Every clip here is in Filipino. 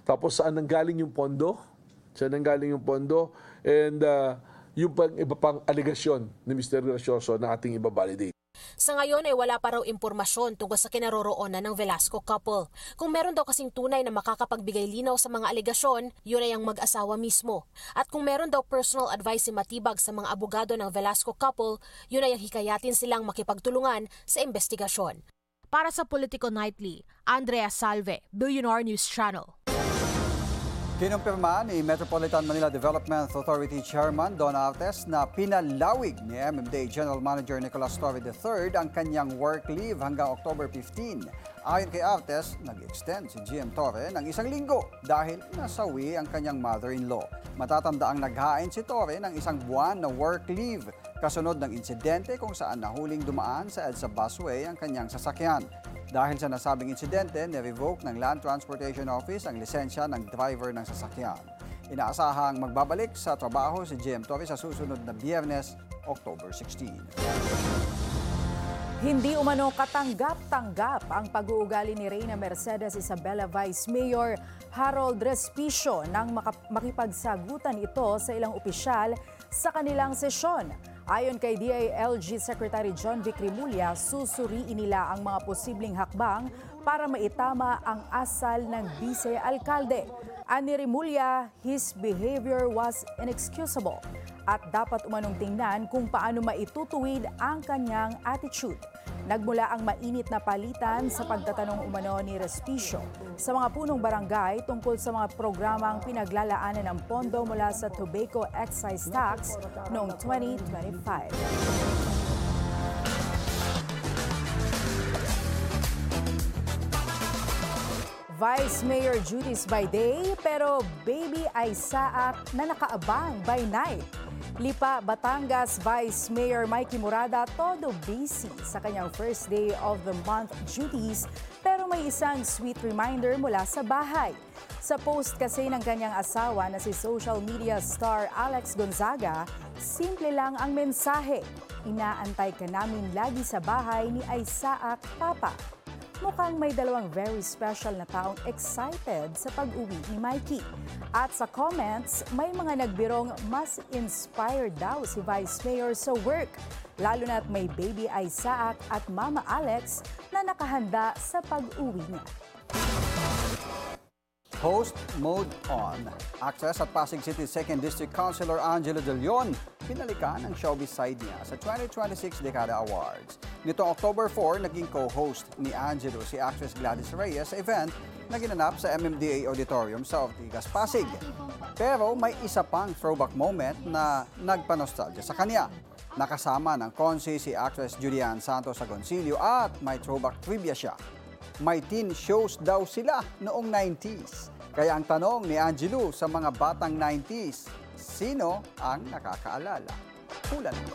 Tapos saan nanggaling yung pondo? Saan nanggaling yung pondo? And yung iba pang aligasyon ni Mr. Gracioso na ating ibabalidate. Sa ngayon ay wala pa raw impormasyon tungkol sa kinaroroonan ng Velasco couple. Kung meron daw kasing tunay na makakapagbigay linaw sa mga aligasyon, yun ay ang mag-asawa mismo. At kung meron daw personal advice si Matibag sa mga abogado ng Velasco couple, yun ay ang hikayatin silang makipagtulungan sa investigasyon. Para sa Politico Nightly, Andrea Salve, Billionaire News Channel. Kinumpirma ni Metropolitan Manila Development Authority Chairman Don Artes na pinalawig ni MMDA General Manager Nicolas Torre III ang kanyang work leave hanggang October 15. Ayon kay Artes, nag-extend si GM Torre ng 1 linggo dahil nasawi ang kanyang mother-in-law. Matatanda ang naghain si Torre ng 1 buwan na work leave kasunod ng insidente kung saan nahuling dumaan sa EDSA busway ang kanyang sasakyan. Dahil sa nasabing insidente, nirevoke ng Land Transportation Office ang lisensya ng driver ng sasakyan. Inaasahang magbabalik sa trabaho si GM Torre sa susunod na Biyernes, October 16. Hindi umano katanggap-tanggap ang pag-uugali ni Reyna Mercedes Isabela Vice Mayor Harold Respicio nang makipagsagutan ito sa ilang opisyal sa kanilang sesyon. Ayon kay DILG Secretary John Vic Rimulya, susuriin nila ang mga posibleng hakbang para maitama ang asal ng vice-alkalde. Ani Rimulya, his behavior was inexcusable at dapat umanong tingnan kung paano maitutuwid ang kanyang attitude. Nagmula ang mainit na palitan sa pagtatanong umano ni Respicio sa mga punong barangay tungkol sa mga programang pinaglalaanan ng pondo mula sa tobacco excise tax noong 2025. Vice Mayor duties by day pero baby ay saak na nakaabang by night. Lipa, Batangas Vice Mayor Mikey Murada todo busy sa kanyang first day of the month duties pero may isang sweet reminder mula sa bahay. Sa post kasi ng kanyang asawa na si social media star Alex Gonzaga, simple lang ang mensahe. Inaantay ka namin lagi sa bahay ni Isaac Papa. Mukhang may dalawang very special na taong excited sa pag-uwi ni Mikey. At sa comments, may mga nagbirong mas inspired daw si Vice Mayor sa work. Lalo na't may baby Isaac at Mama Alex na nakahanda sa pag-uwi niya. Host mode on. Actress at Pasig City 2nd District Councilor Angelo De Leon pinalikan ang showbiz side niya sa 2026 Decada Awards. Nitong October 4, naging co-host ni Angelo si actress Gladys Reyes sa event na ginanap sa MMDA Auditorium sa Ortigas, Pasig. Pero may isa pang throwback moment na nagpanostalgia sa kanya. Nakasama ng konsi si actress Julian Santos Agoncillo at may throwback trivia siya. May teen shows daw sila noong 90s. Kaya ang tanong ni Angelo sa mga batang 90s, sino ang nakakaalala? Hula na.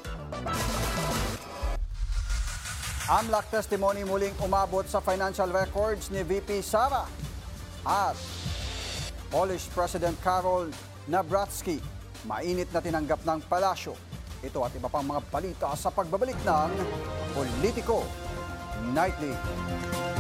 AMLAC testimony muling umabot sa financial records ni VP Sara at Polish President Karol Nawrocki. Mainit na tinanggap ng palasyo. Ito at iba pang mga balita sa pagbabalik ng Politico Nightly.